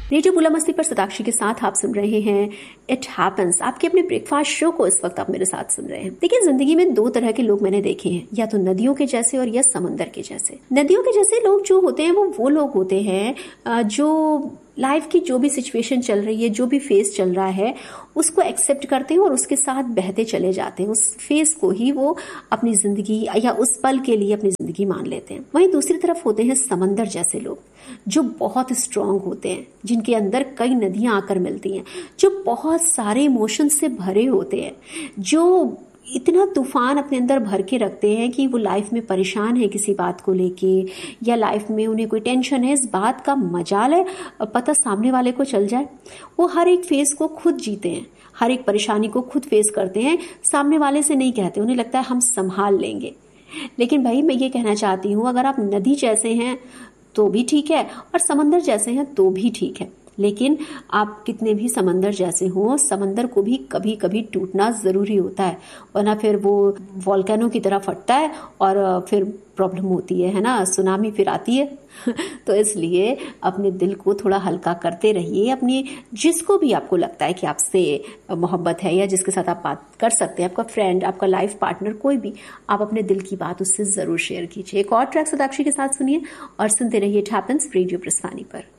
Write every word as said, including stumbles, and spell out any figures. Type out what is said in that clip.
Radio बुला मस्ती पर सदाक्षी के साथ आप सुन रहे हैं इट हैपेंस, आपके अपने ब्रेकफास्ट शो को इस वक्त आप मेरे साथ सुन रहे हैं। देखिए, जिंदगी में दो तरह के लोग मैंने देखे हैं, या तो नदियों के जैसे और या समंदर के जैसे। नदियों के जैसे लोग जो होते हैं वो वो लोग होते हैं जो लाइफ की जो भी सिचुएशन चल रही है, जो भी फेस चल रहा है, उसको एक्सेप्ट करते हैं और उसके साथ बहते चले जाते हैं। उस फेस को ही वो अपनी जिंदगी या उस पल के लिए अपनी जिंदगी मान लेते हैं। वहीं दूसरी तरफ होते हैं समंदर जैसे लोग, जो बहुत स्ट्रांग होते हैं, जिनके अंदर कई नदियां आकर मिलती हैं, जो बहुत सारे इमोशन से भरे होते हैं, जो इतना तूफान अपने अंदर भर के रखते हैं कि वो लाइफ में परेशान है किसी बात को लेके, या लाइफ में उन्हें कोई टेंशन है, इस बात का मजाल है पता सामने वाले को चल जाए। वो हर एक फेस को खुद जीते हैं, हर एक परेशानी को खुद फेस करते हैं, सामने वाले से नहीं कहते। उन्हें लगता है हम संभाल लेंगे। लेकिन भाई, मैं ये कहना चाहती हूँ, अगर आप नदी जैसे हैं तो भी ठीक है और समंदर जैसे हैं तो भी ठीक है, लेकिन आप कितने भी समंदर जैसे हो, समंदर को भी कभी कभी टूटना जरूरी होता है, वरना फिर वो वॉल्केनो की तरह फटता है और फिर प्रॉब्लम होती है है ना, सुनामी फिर आती है। तो इसलिए अपने दिल को थोड़ा हल्का करते रहिए। अपनी जिसको भी आपको लगता है कि आपसे मोहब्बत है या जिसके साथ आप बात कर सकते हैं, आपका फ्रेंड, आपका लाइफ पार्टनर, कोई भी, आप अपने दिल की बात उससे जरूर शेयर कीजिए। एक और ट्रैक सदाक्षी के साथ सुनिए और सुनते रहिए इट हैपेंस रेडियो प्रस्थानी पर।